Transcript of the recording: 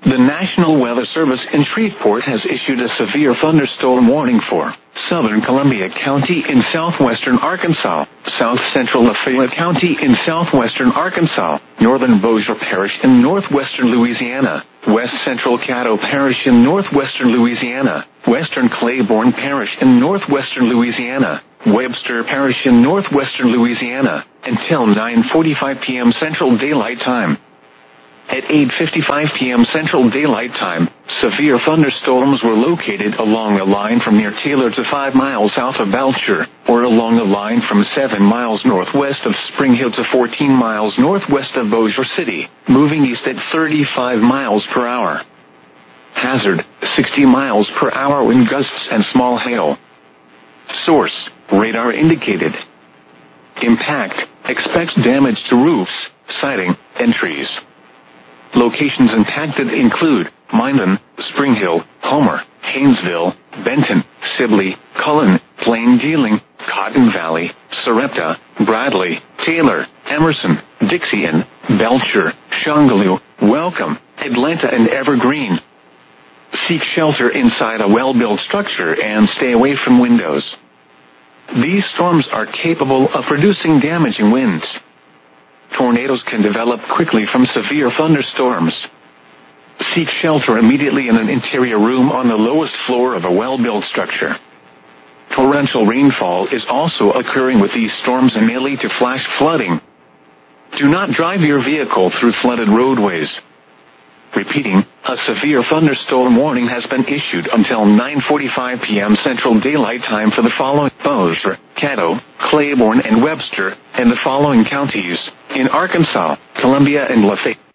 The National Weather Service in Shreveport has issued a severe thunderstorm warning for southern Columbia County in southwestern Arkansas, south central Lafayette County in southwestern Arkansas, northern Bossier Parish in northwestern Louisiana, west central Caddo Parish in northwestern Louisiana, western Claiborne Parish in northwestern Louisiana, Webster Parish in northwestern Louisiana, until 9:45 p.m. Central Daylight Time. At 8:55 p.m. Central Daylight Time, severe thunderstorms were located along a line from near Taylor to 5 miles south of Belcher, or along a line from 7 miles northwest of Spring Hill to 14 miles northwest of Bossier City, moving east at 35 miles per hour. Hazard, 60 miles per hour wind gusts and small hail. Source, radar indicated. Impact, expects damage to roofs, siding, and trees. Locations impacted include Minden, Spring Hill, Homer, Haynesville, Benton, Sibley, Cullen, Plain Dealing, Cotton Valley, Sarepta, Bradley, Taylor, Emerson, Dixie, Belcher, Shongaloo, Welcome, Atlanta, and Evergreen. Seek shelter inside a well-built structure and stay away from windows. These storms are capable of producing damaging winds. Tornadoes can develop quickly from severe thunderstorms. Seek shelter immediately in an interior room on the lowest floor of a well-built structure. Torrential rainfall is also occurring with these storms and may lead to flash flooding. Do not drive your vehicle through flooded roadways. Repeating, a severe thunderstorm warning has been issued until 9:45 p.m. Central Daylight Time for the following: Bossier, Caddo, Claiborne, and Webster, and the following counties in Arkansas, Columbia, and Lafayette.